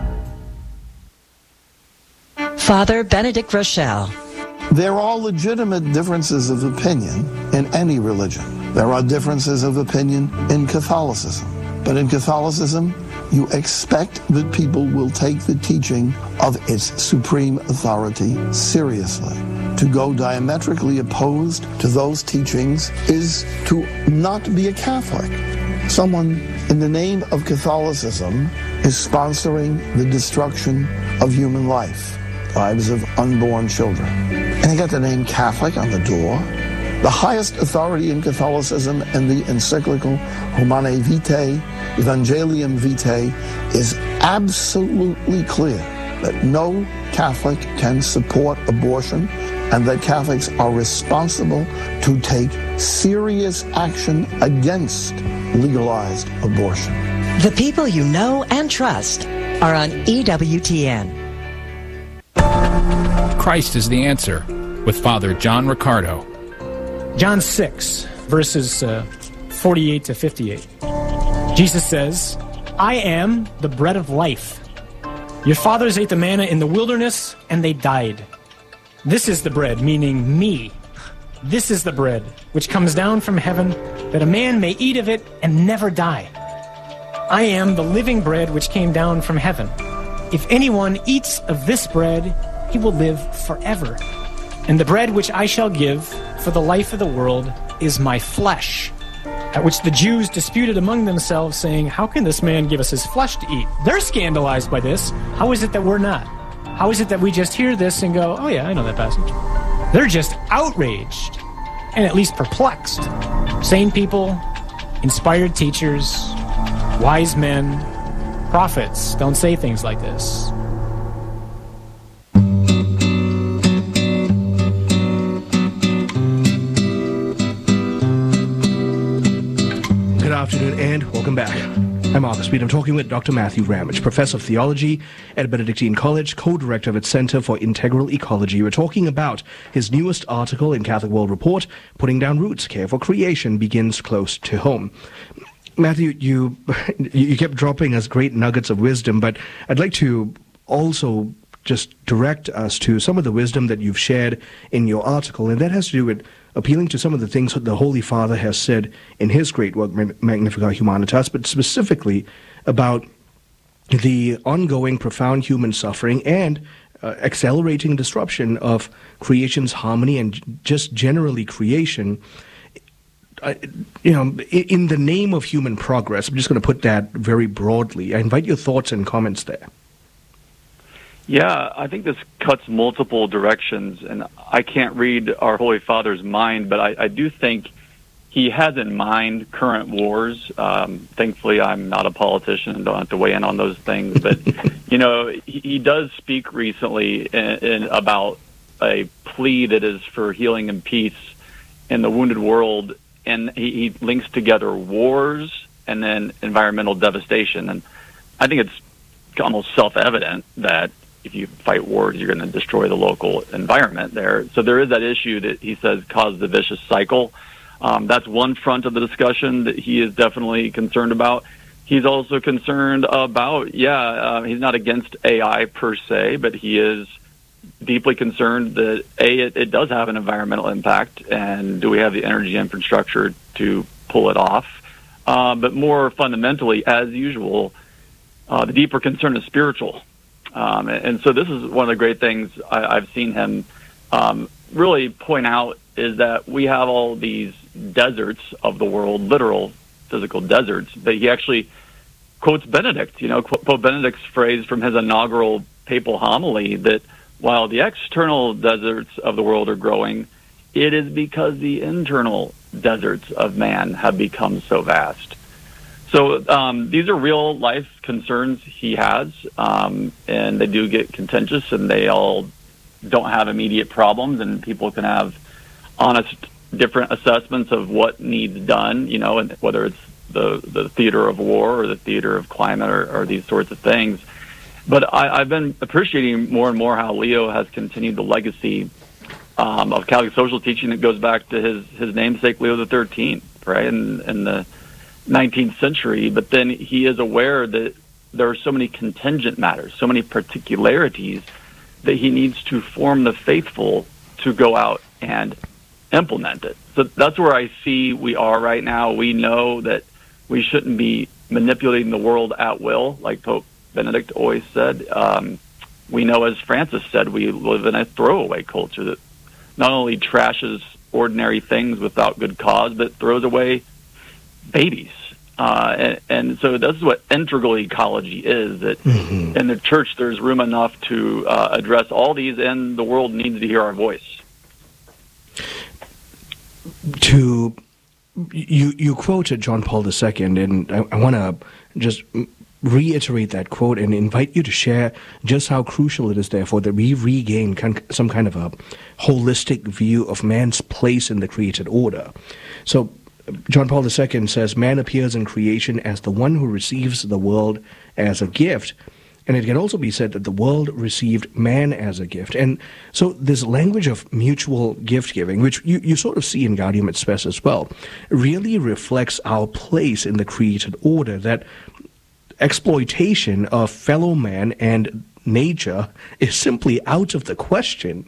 Father Benedict Rochelle. There are legitimate differences of opinion in any religion. There are differences of opinion in Catholicism. But in Catholicism, you expect that people will take the teaching of its supreme authority seriously. To go diametrically opposed to those teachings is to not be a Catholic. Someone in the name of Catholicism is sponsoring the destruction of human life, lives of unborn children. And they got the name Catholic on the door. The highest authority in Catholicism and the encyclical Humanae Vitae, Evangelium Vitae, is absolutely clear that no Catholic can support abortion and that Catholics are responsible to take serious action against legalized abortion. The people you know and trust are on E W T N. Christ is the answer, with Father John Riccardo. John six, verses uh, forty-eight to fifty-eight. Jesus says, I am the bread of life. Your fathers ate the manna in the wilderness, and they died. This is the bread, meaning me. This is the bread which comes down from heaven, that a man may eat of it and never die. I am the living bread which came down from heaven. If anyone eats of this bread, he will live forever. And the bread which I shall give for the life of the world is my flesh. At which the Jews disputed among themselves, saying, how can this man give us his flesh to eat? They're scandalized by this. How is it that we're not? How is it that we just hear this and go, oh yeah, I know that passage? They're just outraged and at least perplexed. Sane people, inspired teachers, wise men, prophets don't say things like this. Good afternoon and welcome back. I'm August Speed. I'm talking with Doctor Matthew Ramage, Professor of Theology at Benedictine College, co-director of its Center for Integral Ecology. We're talking about his newest article in Catholic World Report, Putting Down Roots, Care for Creation Begins Close to Home. Matthew, you you kept dropping us great nuggets of wisdom, but I'd like to also just direct us to some of the wisdom that you've shared in your article, and that has to do with appealing to some of the things that the Holy Father has said in his great work, Magnificat Humanitas, but specifically about the ongoing profound human suffering and uh, accelerating disruption of creation's harmony and just generally creation. Uh, you know, in, in the name of human progress. I'm just going to put that very broadly. I invite your thoughts and comments there. Yeah, I think this cuts multiple directions, and I can't read our Holy Father's mind, but I, I do think he has in mind current wars. Um, thankfully, I'm not a politician and don't have to weigh in on those things, but, you know, he, he does speak recently in, in about a plea that is for healing and peace in the wounded world, and he, he links together wars and then environmental devastation. And I think it's almost self-evident that if you fight wars, you're going to destroy the local environment there. So there is that issue that he says caused the vicious cycle. Um, that's one front of the discussion that he is definitely concerned about. He's also concerned about, yeah, uh, he's not against A I per se, but he is deeply concerned that, A, it, it does have an environmental impact, and do we have the energy infrastructure to pull it off? Uh, but more fundamentally, as usual, uh, the deeper concern is spiritual. Um, and, and so this is one of the great things I, I've seen him um, really point out, is that we have all these deserts of the world, literal physical deserts, but he actually quotes Benedict, you know, Pope Benedict's phrase from his inaugural papal homily, that while the external deserts of the world are growing, it is because the internal deserts of man have become so vast. So um, these are real life concerns he has, um, and they do get contentious, and they all don't have immediate problems, and people can have honest, different assessments of what needs done, you know, and whether it's the, the theater of war or the theater of climate or, or these sorts of things. But I, I've been appreciating more and more how Leo has continued the legacy um, of Catholic social teaching that goes back to his, his namesake, Leo the thirteenth, right, in, in the nineteenth century. But then he is aware that there are so many contingent matters, so many particularities, that he needs to form the faithful to go out and implement it. So that's where I see we are right now. We know that we shouldn't be manipulating the world at will, like Pope Benedict always said. Um, we know, as Francis said, we live in a throwaway culture that not only trashes ordinary things without good cause, but throws away babies. Uh, and, and so this is what integral ecology is, that mm-hmm. in the church there's room enough to uh, address all these, and the world needs to hear our voice. To you, you quoted John Paul the Second, and I, I want to just reiterate that quote and invite you to share just how crucial it is, therefore, that we regain con- some kind of a holistic view of man's place in the created order. So John Paul the Second says, man appears in creation as the one who receives the world as a gift. And it can also be said that the world received man as a gift. And so this language of mutual gift-giving, which you, you sort of see in Gaudium et Spes as well, really reflects our place in the created order, that exploitation of fellow man and nature is simply out of the question.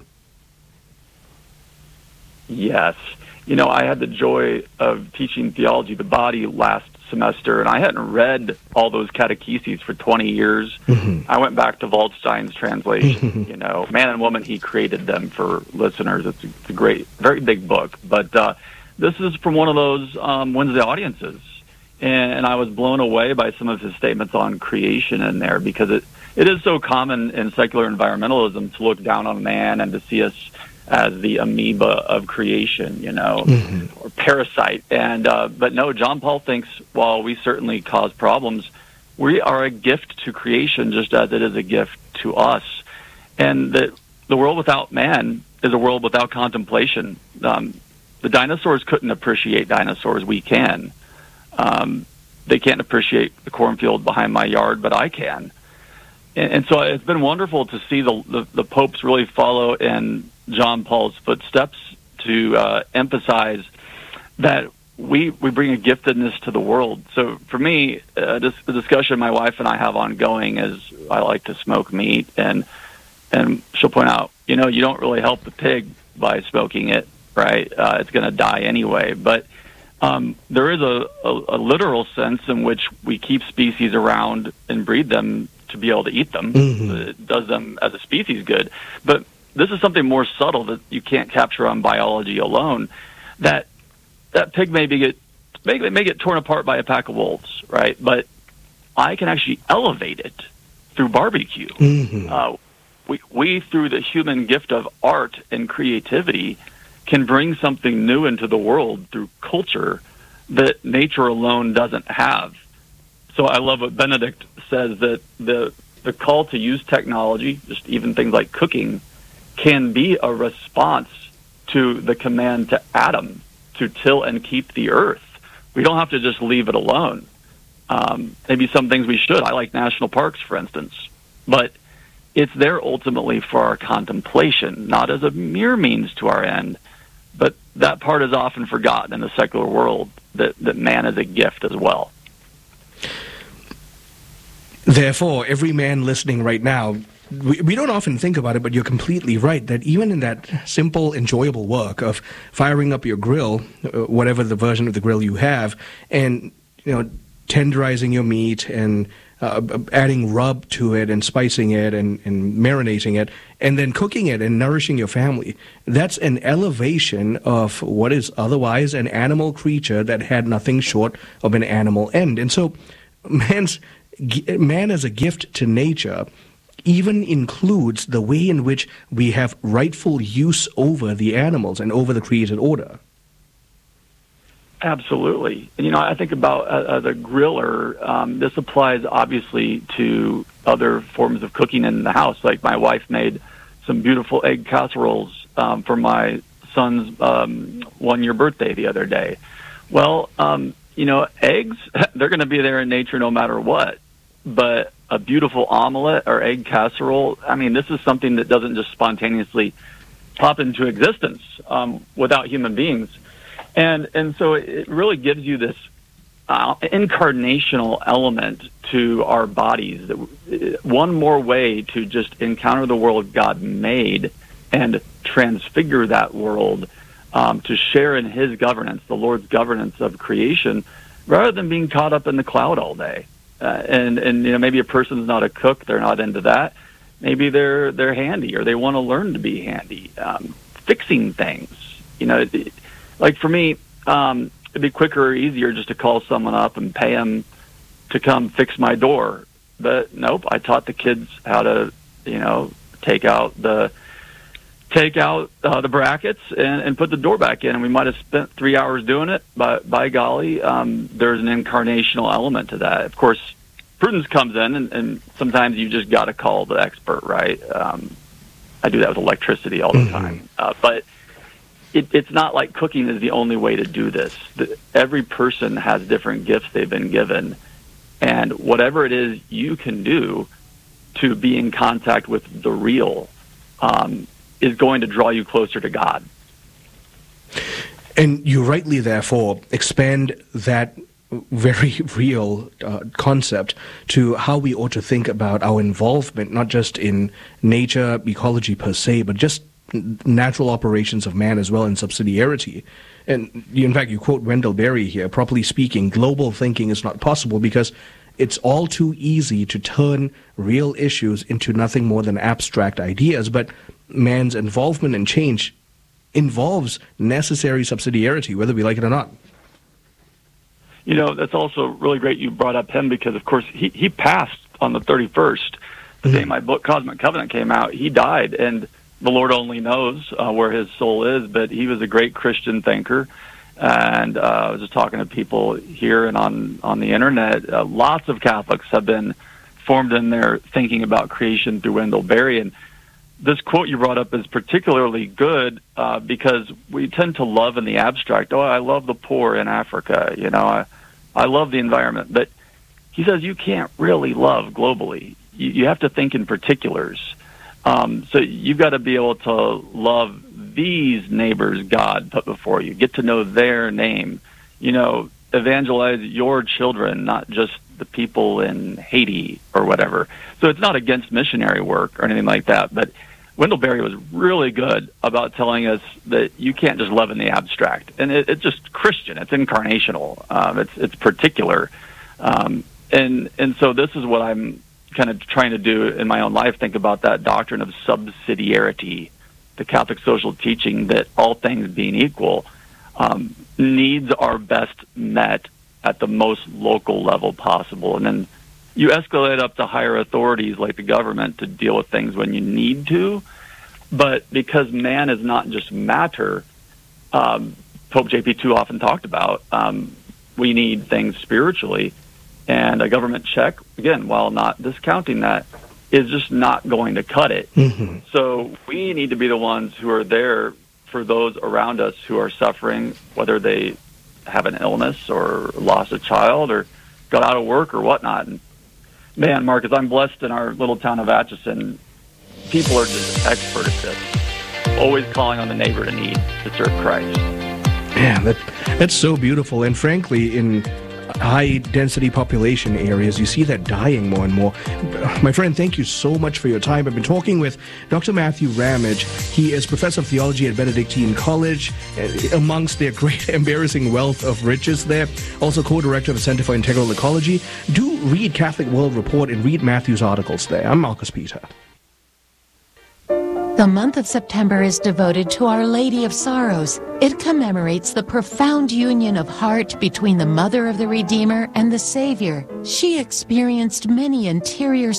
Yes. You know, I had the joy of teaching theology of the body last semester, and I hadn't read all those catecheses for twenty years. Mm-hmm. I went back to Waldstein's translation. Mm-hmm. You know, Man and Woman, he created them for listeners. It's a, it's a great, very big book. But uh, this is from one of those um, Wednesday audiences, and, and I was blown away by some of his statements on creation in there, because it, it is so common in secular environmentalism to look down on man and to see us as the amoeba of creation, you know, mm-hmm. or parasite. And uh, but no, John Paul thinks, while we certainly cause problems, we are a gift to creation, just as it is a gift to us. And that the world without man is a world without contemplation. Um, the dinosaurs couldn't appreciate dinosaurs. We can. Um, they can't appreciate the cornfield behind my yard, but I can. And, and so it's been wonderful to see the, the, the popes really follow in John Paul's footsteps to uh, emphasize that we we bring a giftedness to the world. So for me, uh, this, the discussion my wife and I have ongoing is, I like to smoke meat, and and she'll point out, you know, you don't really help the pig by smoking it, right? Uh, it's going to die anyway. But um, there is a, a, a literal sense in which we keep species around and breed them to be able to eat them. Mm-hmm. It does them as a species good. But this is something more subtle that you can't capture on biology alone, that that pig may be get may, may get torn apart by a pack of wolves, right? But I can actually elevate it through barbecue. Mm-hmm. Uh, we, we, through the human gift of art and creativity, can bring something new into the world through culture that nature alone doesn't have. So I love what Benedict says, that the the call to use technology, just even things like cooking, can be a response to the command to Adam to till and keep the earth. We don't have to just leave it alone. Um, maybe some things we should. I like national parks, for instance. But it's there ultimately for our contemplation, not as a mere means to our end. But that part is often forgotten in the secular world, that, that man is a gift as well. Therefore, every man listening right now, we, we don't often think about it, but you're completely right that even in that simple, enjoyable work of firing up your grill, uh, whatever the version of the grill you have, and you know, tenderizing your meat and uh, adding rub to it and spicing it and, and marinating it, and then cooking it and nourishing your family, that's an elevation of what is otherwise an animal creature that had nothing short of an animal end. And so man's man as a gift to nature even includes the way in which we have rightful use over the animals and over the created order. Absolutely. And, you know, I think about uh, as a griller, um, this applies obviously to other forms of cooking in the house. Like my wife made some beautiful egg casseroles um, for my son's um, one-year birthday the other day. Well, um, you know, eggs, they're going to be there in nature no matter what. But a beautiful omelet or egg casserole, I mean, this is something that doesn't just spontaneously pop into existence um, without human beings. And and so it really gives you this uh, incarnational element to our bodies. One more way to just encounter the world God made and transfigure that world um, to share in His governance, the Lord's governance of creation, rather than being caught up in the cloud all day. Uh, and and you know, maybe a person's not a cook; they're not into that. Maybe they're they're handy, or they want to learn to be handy, um, fixing things. You know. It, Like for me, um, it'd be quicker or easier just to call someone up and pay them to come fix my door. But nope, I taught the kids how to, you know, take out the take out uh, the brackets and, and put the door back in. And we might have spent three hours doing it. But by golly, um, there's an incarnational element to that. Of course, prudence comes in, and, and sometimes you just got to call the expert, right? Um, I do that with electricity all the mm-hmm. time, uh, but. It, it's not like cooking is the only way to do this. The, every person has different gifts they've been given, and whatever it is you can do to be in contact with the real um, is going to draw you closer to God. And you rightly, therefore, expand that very real uh, concept to how we ought to think about our involvement, not just in nature, ecology per se, but just natural operations of man as well in subsidiarity. And you, in fact, you quote Wendell Berry here, properly speaking, global thinking is not possible because it's all too easy to turn real issues into nothing more than abstract ideas. But man's involvement in change involves necessary subsidiarity, whether we like it or not. You know, that's also really great you brought up him because, of course, he, he passed on the thirty-first. The mm-hmm. day my book, Cosmic Covenant, came out, he died, and the Lord only knows uh, where his soul is, but he was a great Christian thinker. And uh, I was just talking to people here and on, on the Internet. Uh, lots of Catholics have been formed in their thinking about creation through Wendell Berry. And this quote you brought up is particularly good uh, because we tend to love in the abstract. Oh, I love the poor in Africa. You know, I, I love the environment. But he says you can't really love globally. You, you have to think in particulars. Um, so you've got to be able to love these neighbors God put before you, get to know their name, you know, evangelize your children, not just the people in Haiti or whatever. So it's not against missionary work or anything like that, but Wendell Berry was really good about telling us that you can't just love in the abstract. And it, it's just Christian. It's incarnational. Um, it's it's particular. Um, and and so this is what I'm kind of trying to do in my own life, think about that doctrine of subsidiarity, the Catholic social teaching that all things being equal, um, needs are best met at the most local level possible. And then you escalate up to higher authorities like the government to deal with things when you need to. But because man is not just matter, um, Pope J P two often talked about, um, we need things spiritually. And a government check, again, while not discounting that, is just not going to cut it. Mm-hmm. So we need to be the ones who are there for those around us who are suffering, whether they have an illness or lost a child or got out of work or whatnot. And man, Marcus, I'm blessed in our little town of Atchison. People are just expert at this, always calling on the neighbor to need to serve Christ. Man, that that's so beautiful. And frankly, in high-density population areas, you see that dying more and more. My friend, thank you so much for your time. I've been talking with Doctor Matthew Ramage. He is professor of theology at Benedictine College, amongst their great embarrassing wealth of riches there. Also co-director of the Center for Integral Ecology. Do read Catholic World Report and read Matthew's articles there. I'm Marcus Peter. The month of September is devoted to Our Lady of Sorrows. It commemorates the profound union of heart between the Mother of the Redeemer and the Savior. She experienced many interior